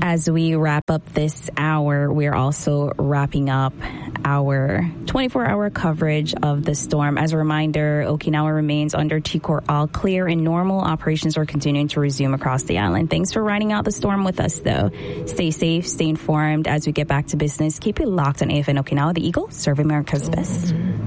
As we wrap up this hour, we're also wrapping up our 24-hour coverage of the storm. As a reminder, Okinawa remains under T-Core all clear and normal operations are continuing to resume across the island. Thanks for riding out the storm with us, though. Stay safe, stay informed. As we get back to business, keep it locked on AFN Okinawa, the Eagle, serving America's best.